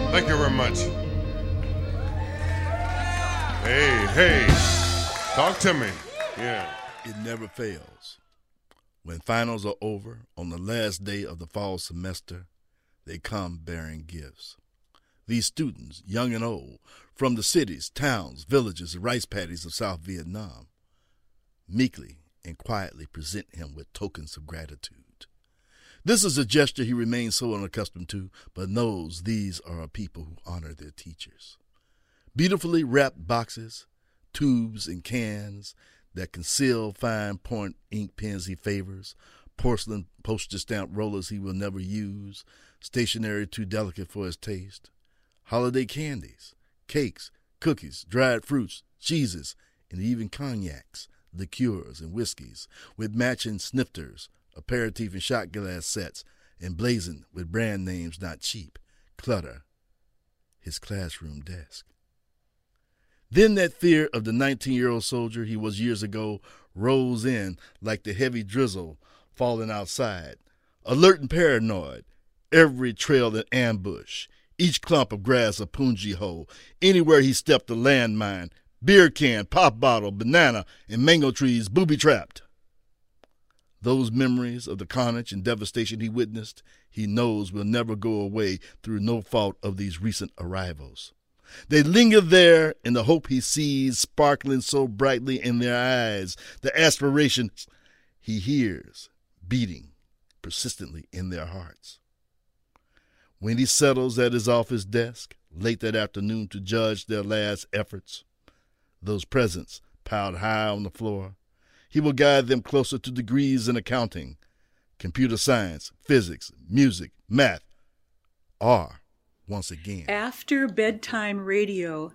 Thank you very much. Hey, talk to me. Yeah. It never fails. When finals are over, on the last day of the fall semester, they come bearing gifts. These students, young and old, from the cities, towns, villages, and rice paddies of South Vietnam, meekly and quietly present him with tokens of gratitude. This is a gesture he remains so unaccustomed to, but knows these are a people who honor their teachers. Beautifully wrapped boxes, tubes and cans that conceal fine point ink pens he favors, porcelain postage stamp rollers he will never use, stationery too delicate for his taste, holiday candies, cakes, cookies, dried fruits, cheeses, and even cognacs, liqueurs, and whiskeys, with matching snifters, aperitif and shot glass sets, emblazoned with brand names not cheap, clutter his classroom desk. Then that fear of the 19-year-old soldier he was years ago rose in like the heavy drizzle falling outside, alert and paranoid, every trail an ambush, each clump of grass a punji hole, anywhere he stepped a landmine, beer can, pop bottle, banana, and mango trees booby-trapped. Those memories of the carnage and devastation he witnessed, he knows will never go away through no fault of these recent arrivals. They linger there in the hope he sees sparkling so brightly in their eyes, the aspirations he hears beating persistently in their hearts. When he settles at his office desk late that afternoon to judge their last efforts, those presents piled high on the floor, he will guide them closer to degrees in accounting, computer science, physics, music, math, or, once again, After Bedtime Radio,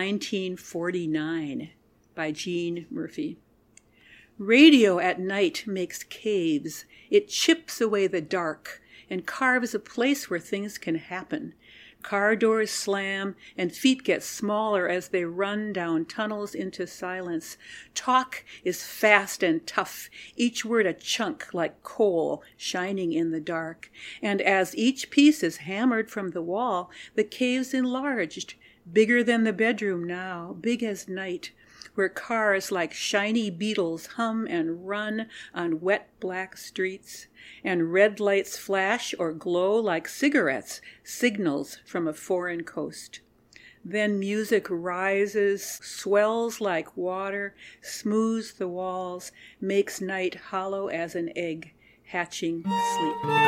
1949, by Gene Murphy. Radio at night makes caves. It chips away the dark and carves a place where things can happen. Car doors slam and feet get smaller as they run down tunnels into silence. Talk is fast and tough, each word a chunk like coal shining in the dark. And as each piece is hammered from the wall, the cave's enlarged, bigger than the bedroom now, big as night, where cars like shiny beetles hum and run on wet black streets, and red lights flash or glow like cigarettes, signals from a foreign coast. Then music rises, swells like water, smooths the walls, makes night hollow as an egg, hatching sleep.